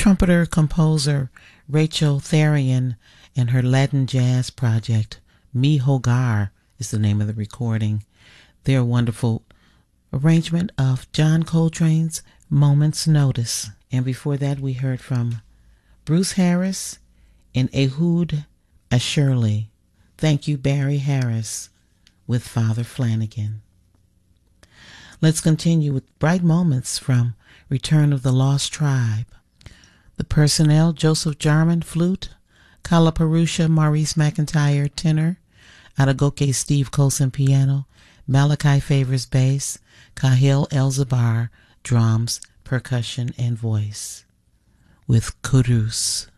trumpeter-composer Rachel Therian and her Latin jazz project, Mi Hogar is the name of the recording. Their wonderful arrangement of John Coltrane's Moment's Notice. And before that, we heard from Bruce Harris and Ehud Asherle. Thank you, Barry Harris, with Father Flanagan. Let's continue with Bright Moments from Return of the Lost Tribe. The personnel: Joseph Jarman, flute; Kala Purusha, Maurice McIntyre, tenor; Adegoke Steve Colson, piano; Malachi Favors, bass; Kahil El-Zabar, drums, percussion, and voice. With Kudus.